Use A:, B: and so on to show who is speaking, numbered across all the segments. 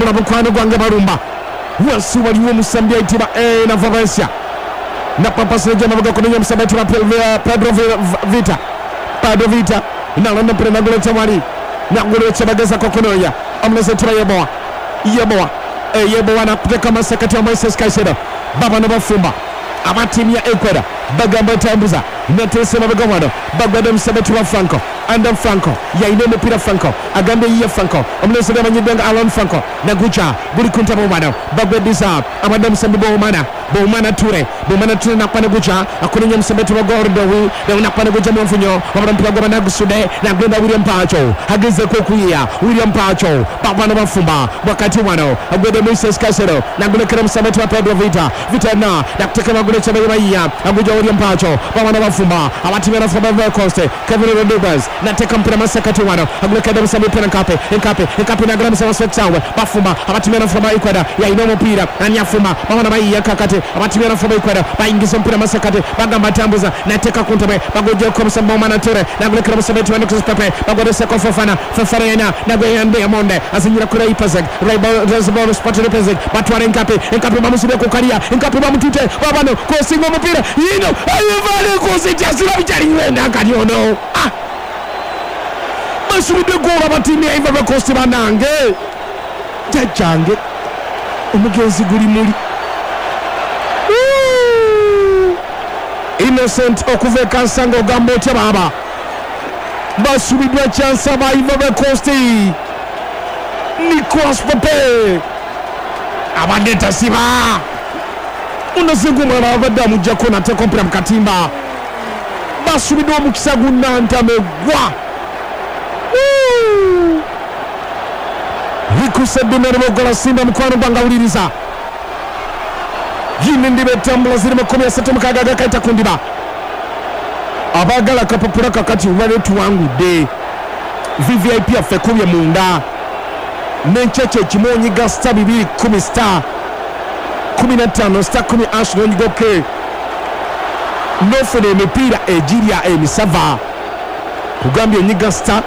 A: tambula mukwano gwange balumba wansi waliwo musambi ayitibwa na Valencia na papasirejja mabuga kunonya musambi ayitibwa Pedro Vita nalonda mpira naguleta mwali naguleta bageza kokunonya omuleze ayitibwa Yebowa nakuteka masekati wa Moises Caicedo baba nabafumba abatimu ya Ecuador bagamba tambuza natese mabuga wano bagwada musambi ayitibwa Franco Andam Franco yaine mupira Franco agambe yiye Franco omuleze amanyidanga Alan Franco nagucha buli kunta bomano bagwediza amadam sambi bomana Ture nakwana gucha akunya msabeti wa Gordo na nakwana gucha mfunyo mpira gwa nagusude na gwenda William Pacho hageze kokuya William Pacho baba na bafumba wakati wano agwede Moises Caicedo na gulekera msabeti wa Pedro Vita na kuteka magule cha Bahia aguja William Pacho baba na bafumba abatimia na Fabio Costa Kevin Rodriguez na teka mpira masakati wano agulekera msabeti na Nkape na grama sawa swetsawe bafumba abatimia na Fabio Ecuador ya ino mpira na nyafuma baba na Bahia kakati abatimia na Fabio Ecuador baingiza mpira masakati bagamba tambuza na teka kuntabe bagoje kwa msamba mana Ture na gulekera msabeti wa Nicolas Pepe bagode seko Fofana na gweyande yamonde azinyira kure ipazek Rezbol Sport Repezek batware Nkape bamusibe kukalia Nkape bamutute babano ko singo mpira yino ayivale ko sijasira bichari wenda kanyono basude gola batimi Ivory Coast banange jajange umugenzi guri muri Innocent okuveka nsango gambote baba basubidwa chance ba Ivory Coast Nicolas Pepe abadeta siba unazingu mwana abadamu jako na teko mpira mkatimba basubidwa mukisagu nanta megwa Rikusedi Merimogola Simba mkwano bangawuliriza yine ndibe tambula zirimo 13 mukaga kaita kundiba abagala kapapura kakati wale tuwangudde VVIP afekubye munda nencheche kimonyi gasta 210 star 15 star 10 ash nonyigoke nofune emipira ejiria emisava kugambye nyiga star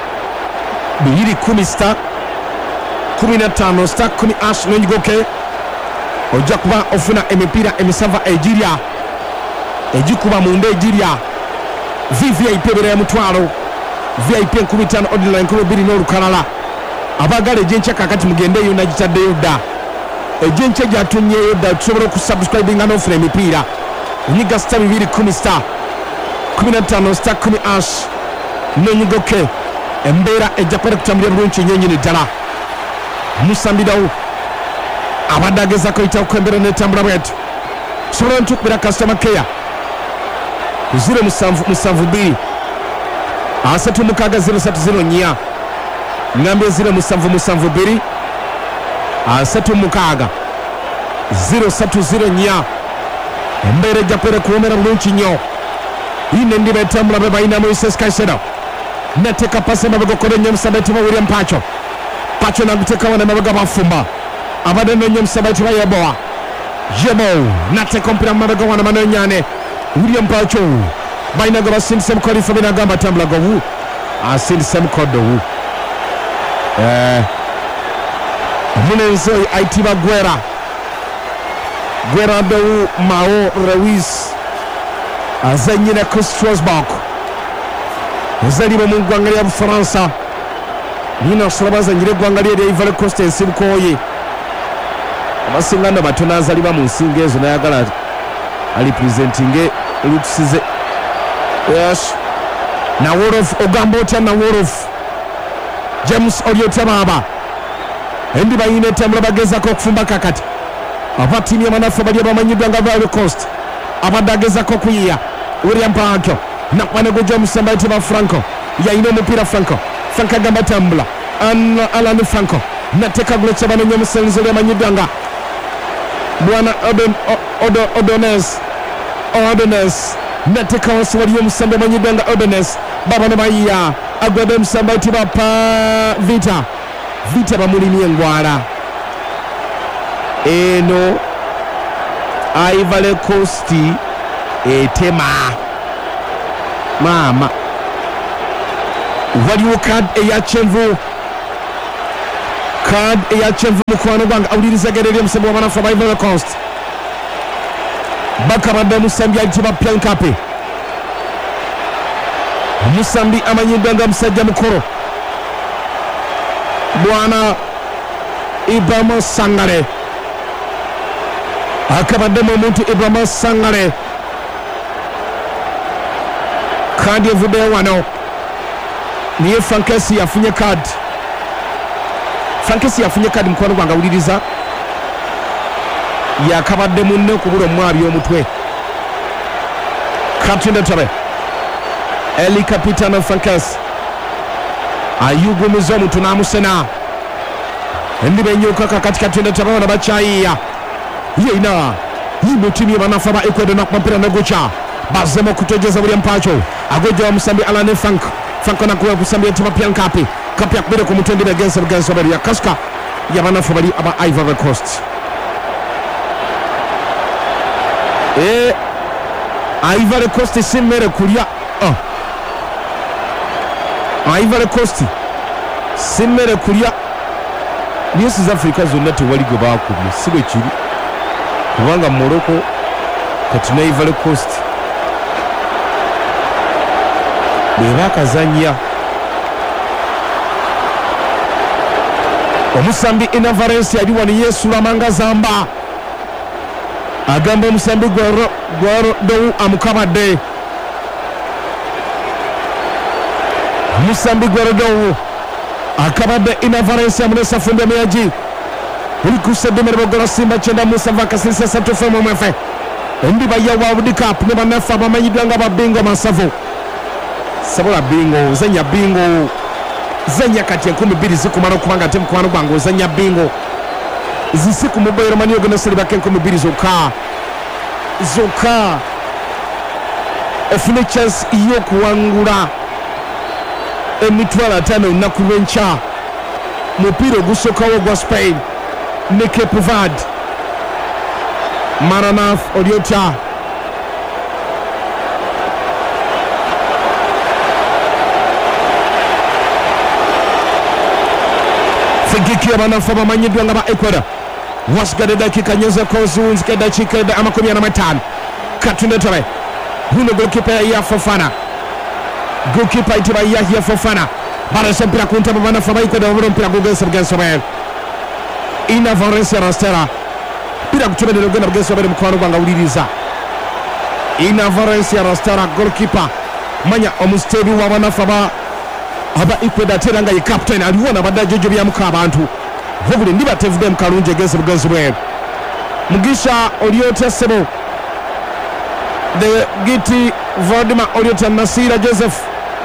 A: 210 star 15 star 10 ash nonyigoke ojja kuba ofuna emipira emisava ejiria ejikuba munda ejiria VVIP bere ya mutwalo VIP 15 ordinary 12 n'olukalala abagala ejencha kakati mugendeyo nagitaddeyo dda ejencha gyatunyeyo dda tusobola okusubscribe nga n'ofuna emipiira onyiga star 210 star 15 star 10 ash n'onyigoke embeera ejja kwera kutambulira bulungi nyenyini ddala musambirawo abadde agezaako yitawo embeera n'etambula bwetu tusobola ntukubira customer care 072 360 ngambye 072 360 070 embeera ejja kwera kuwomera bulungi nnyo ine ndiba etambula be balina Moises Caicedo nateka pasi emabega nnyo musabeti wa William Pacho naguteka wana emabega bafumba abadde nnyo musabeti wa Yebowa nateka ompira mumabega wana manonyane William Pacho balina gwe basindise mukolifa binagamba tambula gowu asindise mukodo wu omunenzi oyo ayitibwa Guerra Dou Mao Ruiz azanyira ku Strasbourg ezaliwo mu ggwanga lya Bufaransa nina osobola bazanyira eggwanga lye lya Ivory Coast ensibukoye abasinganda batono azaliba mu nsinga ezo nayagala alipresentinge olutusize yes na Wolof ogamba otya na Wolof James Oliota baba endi bayina etambula bagezako okufumba kakati abatimu amanafu bali abamanyidwa nga Ivory Coast abadde agezako okuyiya William Pacho nakwana gujja omusamba ayitibwa Franco yayina omupiira Franco agamba tambula Alan Franco nateka gulekya banenya omusenzi oli amanyidwa nga Bwana Ordonez nateka wansi waliyo omusamba amanyidwa nga Ordonez baba ne bayiya agwada omusamba ayitibwa Vita bamulimye engwala eno Ivory Coast etema mama waliwo kad eya kyenvu card eya kyenvu mukwano gwange awuliriza gereri omusambi w'abanafu aba Ivory Coast bakabadde omusambi ayitibwa Piankapi omusambi amanyiddwa nga musajja mukulu bwana Ibrahima Sangare akabaddemu omuntu Ibrahima Sangare kadi evuddeyo wano niye Frankesi yafunye kadi mukwano gwange awuliriza yakabadde munne okubula omwabi omutwe Katunda Tobe Eli Capitano Frankesi ayugumiza omuntu n'amusena endiba enyuka kakati Katunda Tobe bano bakyayiiya yeina yimutimu y'abanafu aba Ecuador nakumampira neguca bazemo okutegeza buli mpacho agojja omusambi Alane Franco nakuwa kusambi etima Piankapi Kapi akubire ku mutwe ndiba genso bali yakasika y'abanafu bali aba Ivory Coast Ivory Coast simmere kulya Ivory Coast simmere kulya niyo South Africa zonna tewali gwe baakubye si bwe kiri kubanga Morocco kati ne Ivory Coast bwe bakazanya omusambi Inavarensi yali wano yeesula amanga zamba agamba omusambi Gwaro amukabadde omusambi Gwaro akabadde Inavarensi amunesa Fumbya Meyaji ulikusedemere bogola Simba chenda Musa Vakasisa satufe mwefe endiba ya World Cup ne banafa bamanyiddwa nga babingo masavu sabola bingo zenya bingo zenya kati 12 zikumala okubanga ate mukwano gwange ozenya bingo zisiku mubayiro mani ogenda saliba 12 zoka ofune chance iyo kuwangula emitwala 5 olunaku lw'enkya mupiira ogusookawo gwa Spain ne Cape Verde Maranaf Oliota figiki y'abanafu abamanyiddwa nga ba Ecuador wasigadde dakiika nyezeko ziwunzika dakiika 45 Katunda Tobe huno golikipa ya Fofana golikipa itiba ya Fofana barasa mpira ku ntebe abanafu aba Ecuador babula omupiira gugensobere Inavarensi Rastera mpira kutubedde ogenda bugensobere mukwano gwange awuliriza Inavarensi Rastera golikipa manya omusteebi w'abanafu aba Ecuador atera nga ye captain aliwona badde jojo byamuka abantu vubuli ndiba tevudde mu kalungi egensi bwe Mugisha Oliota Sebo the Giti Valdemar Oliota Nasira Joseph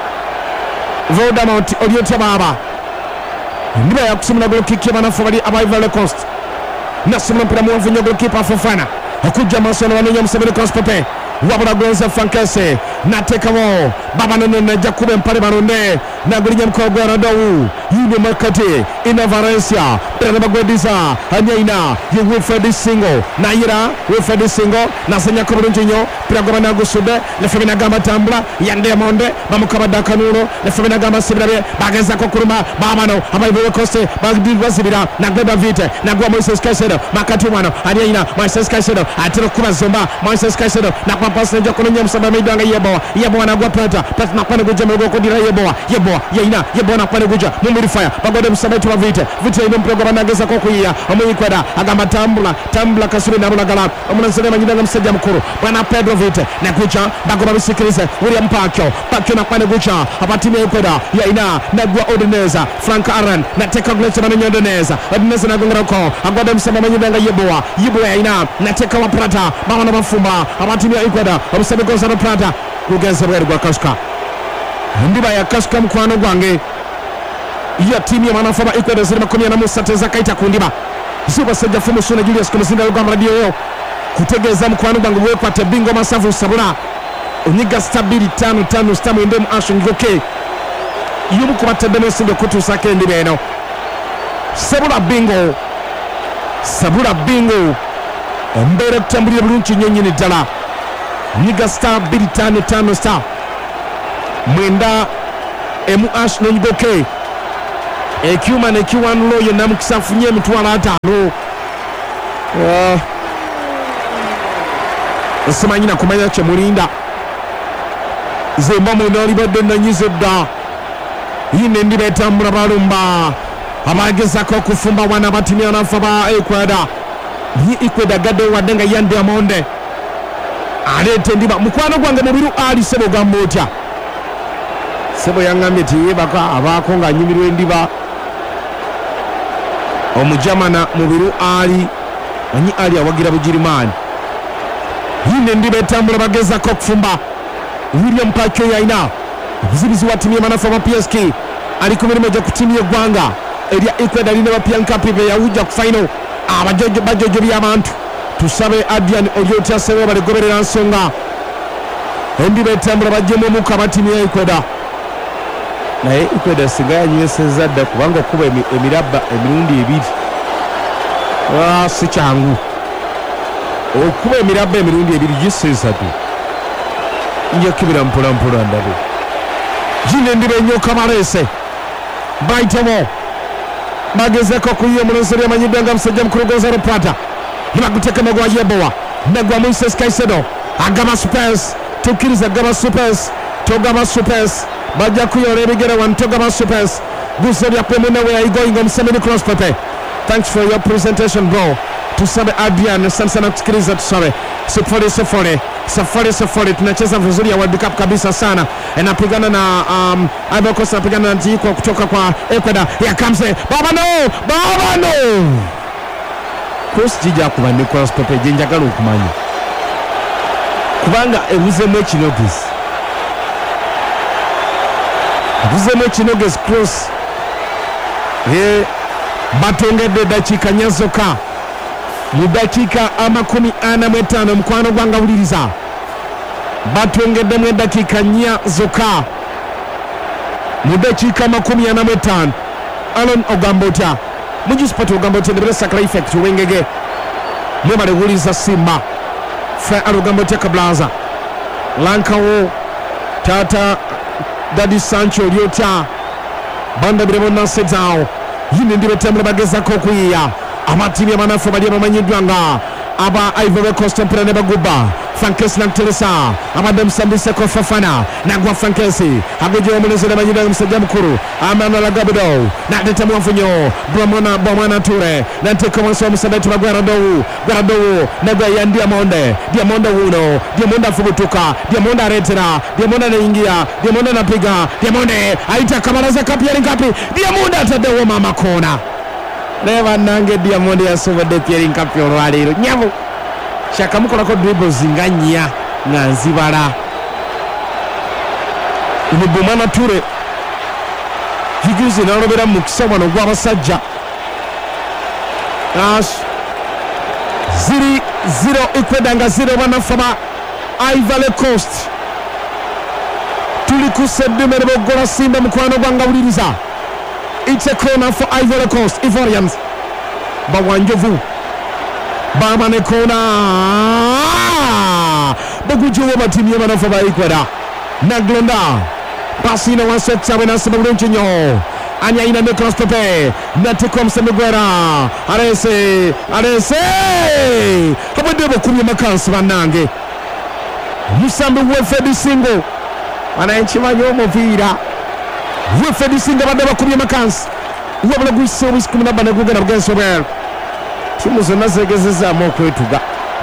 A: Voldemort Oliota Baba ndiba yakusumula golokiki y'abanafu bali aba Ivory Coast nasumula mpira muwanvu nnyo golikipa Fofana okujja maaso n'abanonya omusabire Coast Pepe wabula Gonza Frankesi natekawo baba none najja kuba empale balonde nagulinya mukolo gwa Radowu yine makati Inavarensia pera bagwediza anyaina ye Wilfred Singo nayira Wilfred Singo nasenya ko bulungi nnyo pera gwa nagusude lefebina gamba tambula yande monde bamukabadda kanulo lefebina gamba sibirabe bageza ko kuruma babano abayibo Coast bagdibazibira nagbeba vite nagwa Moises Caicedo makati wano anyaina Moises Caicedo atero kuba zomba Moises Caicedo nakwa pasi njo kononya musaba midanga yebo anagwa plata nakwane guja mego kodira yebo yaina nakwane guja mumbiri fire bagode musabeti wa vite ino mprogo banageza ko kuyiya omuyikwada agamba tambula kasuri nabula gala omunasere manyidanga musajja mukuru bwana Pedro vite nakuja bagoba bisikirize William Pakyo nakwane guja abatimi yikwada yaina nagwa Odineza Frank Aran nateka gletse banyo Odineza nagongera ko agode musaba manyidanga yebo yaina nateka wa plata bana bafumba abatimi yikwada omusabe Gonzalo Plata kugensobere gwa Kasuka ndiba ya Kasuka mukwano gwange ya timu y'abanafu aba Ecuador ziri 13 zakaita ku ndiba zibasajja fumu Suna Julius ku muzinda gwa radio yo kutegeeza mukwano gwange wekwate bingo masavu sabula onyiga stabili 5 stamu ndemu asho ngoke yumu kubatedde n'osinga okutuusako endiba eno sabula bingo embeera ekutambulira bulungi nnyo nnyini ddala nyiga star 255 star mwenda emu ash n'onyigoke ekyuma ne kiwanula oyo namukisa afunye emitwalo 5 simanyi nakumanya kyemulinda zemba munalibadde nanyize dda yine ndiba etambula balumba abagezako okufumba wana batimya nafa ba Ecuador Ecuador gadde wadde nga Yan Diamonde aleeta endiba mukwano gwange mubiru ali sebo gamba otya sebo yangambye tiyebaka abaako nga anyumirwa endiba omujamana mubiru ali anyi ali awagira Bugirimani yine ndiba etambula bagezako okufumba William Pacho yaina obuzibizi wa timu y'amanafu aba PSK ali ku mirimu gy'okutimu y'eggwanga erya Ecuador lina bapyankapi be yawujja ku final bajojo by'abantu tusabe Adrian Olyotya sebe balegoberera nsonga endiba etambula bajjemu omuka batimu ya Ecuador naye Ecuador singa yanywesezza dda kubanga okuba emirabba emirundi 2 si kyangu okuba emirabba emirundi 2 gisesatu njekibira mpola ndabe jine ndibe enyoka balese baitamo bagezeko kuyiye mulonseri amanyidwa nga musajja mukulu Gonzalo Plata nibaguteka magwa yebowa nagwa Moises Caicedo agaba Spurs tukiriza gaba Spurs togaba Spurs bajja kuyora ebigere wan togaba Spurs gusobya pemuna where you going on Samedi Cross Pepe. Thanks for your presentation bro. Tusabe Adrian sana kusikiliza tusabe safari tunacheza vizuri ya World Cup kabisa sana inapigana na Ivory Coast inapigana na Jiko kutoka kwa Ecuador ya Kamse Babano Cross jija kuba Nicolas Pepe jenjagala okumanya kubanga ebuzemu ekinoges Cross batongedde dakika nyazoka mu dakika 45 mukwano gwanga buliriza batongedde mu dakika nya zoka mu dakika 45 Alon Ogambota mujispati Ogambota ndebere sakala effect wengege mwebale buliriza Simba fa Ogambota kablaza Lankawo Tata Dadi Sancho Lyota banda biremo nasezao yine ndibe tembre bagezako kuyiya amatimu y'amanafu bali bamanyiddwa nga aba Ivory Coast mpira ne baguba Frankesi Nantelesa abadde musambiseko Fafana nagwa Frankesi agujja omulezere banyida musajja mukuru Amana Gabido natete mwafunyo Bwamwana Ture nanteko mwanso omusabeti bagwaradowu nagwa Yan Diamonde wuno Diamonde afubutuka Diamonde aretera Diamonde anaingia Diamonde anapiga Diamonde aita kamaraza kapi Diamonde atadewo mama kona Neva nange Diamonde yasobodde Pierre Nkapi olwaleero nyabo shaka mukolako dribbles nganya nzibala Bwamwana Ture Jiguzi nalobera mu kisabano gw'abasajja 0-0 Ecuador nga 0 banafaba Ivory Coast tuli ku seddemere bogola Simba mukwano gwanga buliriza. It's a corner for Ivory Coast. Ivorians bawanjovu bamane corner bagujuwa batimu y'amanafu ba Ecuador Naglonda pasina wasetsa wenasi babuluncinyo anya ina Nicolas Pepe natiko msemegwera arese habadebo kumye makansi banange musambi wefedi singo wananchi banyo muvira wefedi singo badeba kumye makansi wabula guise wisi kumina banaguga na bugenso bel timu zona zegezeza mokwetuga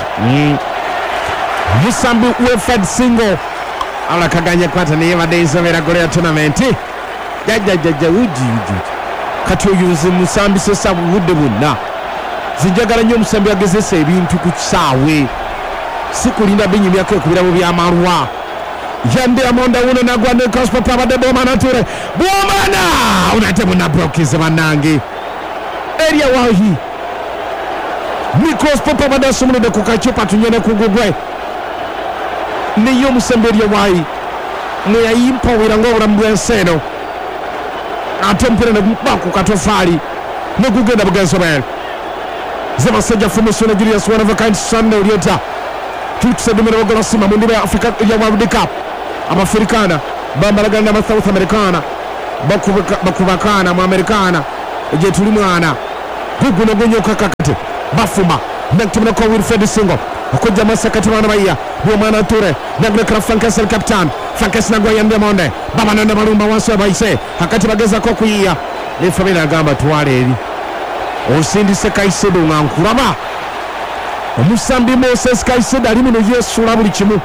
A: musambi wefedi singo ala kaganya kwata niye badeizo vera golea tournament jajajaja uji kati oyuze musambi sesa budde bonna zijagala nnyo musambi agezesa ebintu ku kisaawe sikulinda binyumya ko kubirabo bya marwa yande amonda uno nagwa ne Cospa Papa de Bwamwana Ture Bwamwana unatemu na blokize banange area wahi Nicolas Papa da sumune de kukachupa tunyene kugugwe niyo musambi area wahi mwe yimpa wirango urambwenseno atempere na baku katofali no kugenda bugenso bel zema seja fumusone Julius one of a kind Sunday uliota tutse dumere gola sima mundibe Afrika ya World Cup Abafrikana bambalagana na South Americana bakubakana mu Americana je tuli mwana guguno gonyoka kakate bafuma naktumna ko Wilfred Singo okujja masakati bana baya bo mwana Ture nagrekra Frankes el captain Frankes nagwa yande monde baba nanda balumba wanso bayise hakati bageza ko kuyiya ne famila agamba twale eri osindise Kaisedo ngankuraba omusambi Moses Kaisedo ali muno Yesu labuli kimu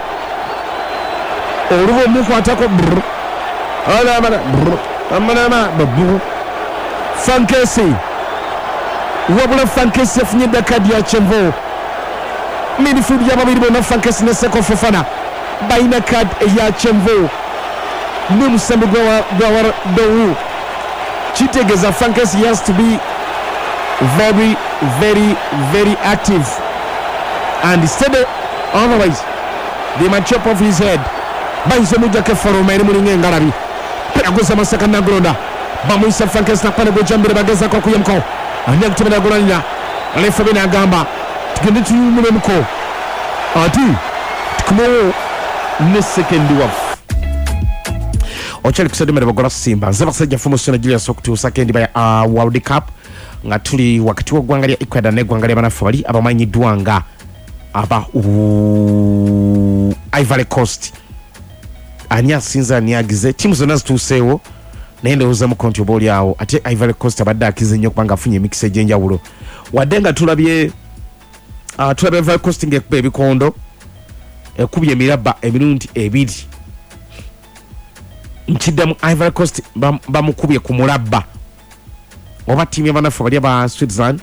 A: olubo mukwatako amana babu Frankesi wabula Frankesi afunye dakadi ya Chenvo midfield ya babiri bona Frankesi ne Seko Fofana baina kad ya Chenvo ni musambi gwa do chitegeza Frankesi has to be very very very active and instead otherwise they might chop off his head baize muja ke foroma iri muri ngengarabi pera gusa masaka na gronda bamuisa Frankes na pale gojambire bageza ko kuyemko anya kutumira golanya alefa bina gamba tugende tuyumule mko ati tukumo ne second off ochali kusadima bagola Simba zaba sajja fumusona Julius okutu second by World Cup nga tuli wakati wo gwangalia Ecuador ne gwangalia banafu bali abamanyi duanga aba Ivory Coast anya sinza niagize timu zona zitusewo naende uza mu control yawo ate Ivory Coast abadde akize nnyo kubanga afunye mix ejenjawulo wadenga tulabye Ivory Coast ngekuba ebikondo ekubye miraba emirundi ebiri nchiddamu Ivory Coast bamukubye ku mulabba oba timu y'abanafu bali aba Switzerland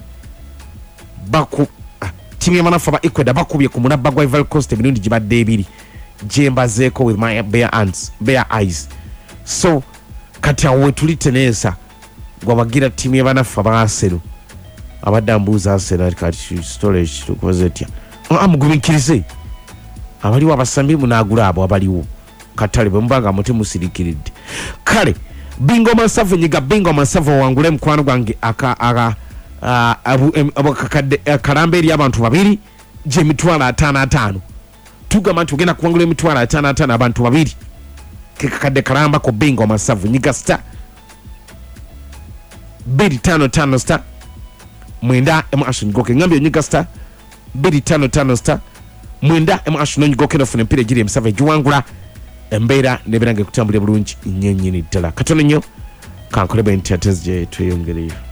A: timu y'abanafu aba Ecuador bakubye ku mulabba gwa Ivory Coast emirundi gibadde ebiri jemba zeko with my bare eyes so kati awe tulitenesa gwabagira timu y'abanafu aba Arsenal abadambuza Arsenal kati storage tukozetya amugubikirize abaliwo abasambi munagula abo abaliwo katale bembanga muti musirikiridde kale bingo masavu nyiga bingo masavu wangule mkwano gwange abukakadde kalambe eri abantu babiri je mitwala 5 tugama tugenda kuwangula emitwala 5 abantu babiri kekakadde kalamba ko bingo masavu nyiga star 255 star mwenda emashin goke ngambe nyiga star 255 star mwenda emashin goke nofune mpire giri emsave juwangula embeera nebirange kutambulira bulungi nnyo ddala katono nnyo kankolebe nti atezje tweyongereyo